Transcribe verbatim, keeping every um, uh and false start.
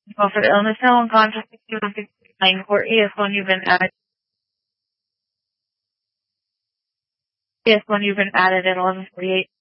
Well, for the illness, no unconscious, nine Courtney is one you've been added. Yes, one you've been added at eleven forty-eight.